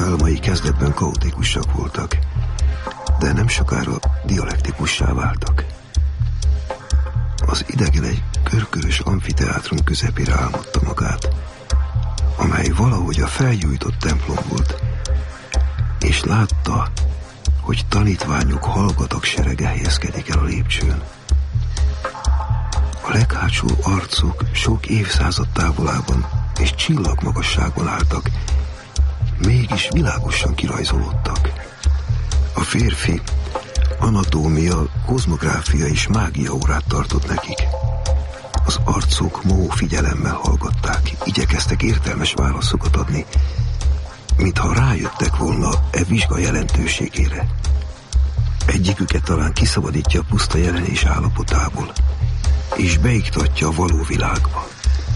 álmai kezdetben kaotikusak voltak, de nem sokára dialektikussá váltak. Az idegen egy körkörös amfiteátrum közepére álmodta magát, amely valahogy a felgyújtott templom volt, és látta, hogy tanítványok hallgatak serege helyezkedik el a lépcsőn. A leghátsó arcok sok évszázad távolában és csillagmagasságban álltak, mégis világosan kirajzolódtak. A férfi anatómia, kozmográfia és mágia órát tartott nekik. Az arcok mohó figyelemmel hallgatták, igyekeztek értelmes válaszokat adni, mintha rájöttek volna e vizsga jelentőségére. Egyiküket talán kiszabadítja a puszta jelenés állapotából, és beiktatja a való világba.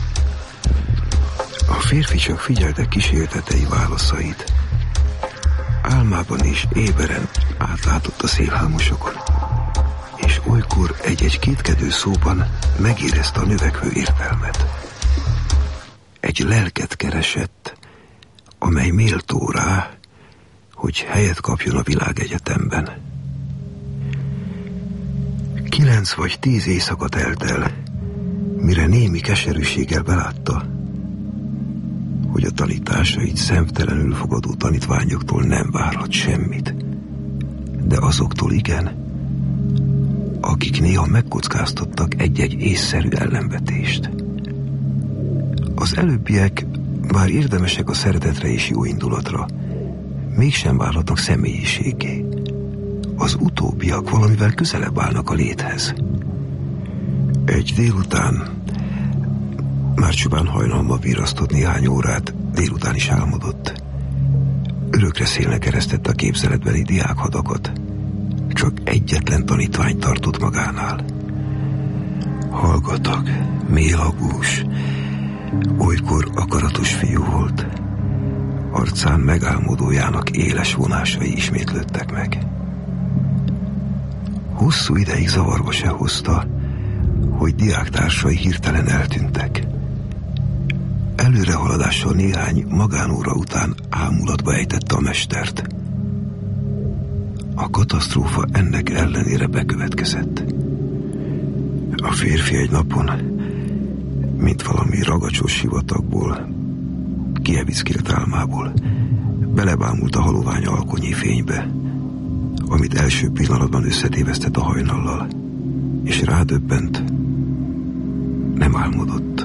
A férfi csak figyelte kísértetei válaszait. Álmában is éberen átlátott a szélhámosokon, és olykor egy-egy kétkedő szóban megérezte a növekvő értelmet. Egy lelket keresett, amely méltó rá, hogy helyet kapjon a világegyetemben. 9 vagy 10 éjszaka telt el, mire némi keserűséggel belátta, hogy a tanításait szemtelenül fogadó tanítványoktól nem várhat semmit, de azoktól igen, akik néha megkockáztattak egy-egy észszerű ellenvetést. Az előbbiek bár érdemesek a szeretetre és jó indulatra, mégsem válhatnak személyiséggé. Az utóbbiak valamivel közelebb állnak a léthez. Egy délután, már csupán hajnalma virasztott néhány órát, délután is álmodott. Örökre szélnek eresztette a képzeletbeli diákhadakat. Csak egyetlen tanítvány tartott magánál. Hallgatag, mélagús, olykor akaratos fiú volt. Arcán megálmodójának éles vonásai ismétlődtek meg. Hosszú ideig zavarba se hozta, hogy diáktársai hirtelen eltűntek. Előrehaladással néhány magánóra után ámulatba ejtette a mestert. A katasztrófa ennek ellenére bekövetkezett. A férfi egy napon, mint valami ragacsos sivatagból, kievickélt álmából, belebámult a halovány alkonyi fénybe, amit első pillanatban összetévesztett a hajnallal, és rádöbbent, nem álmodott.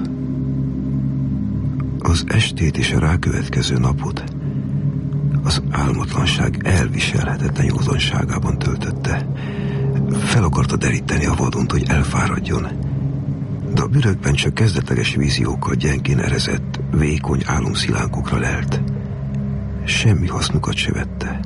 Az estét és a rákövetkező napot az álmatlanság elviselhetetlen józanságában töltötte. Fel akarta deríteni a vadont, hogy elfáradjon, de a bürökben csak kezdetleges víziókkal gyengén erezett, vékony álomszilánkokra lelt. Semmi hasznukat se vette.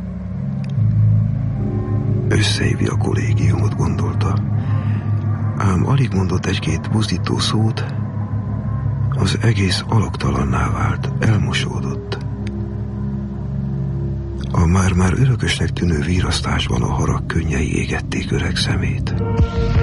Összehívja a kollégiumot, gondolta, ám alig mondott egy-két buzdító szót, az egész alaktalanná vált, elmosódott. A már-már örökösnek tűnő vírasztásban a harag könnyei égették öreg szemét.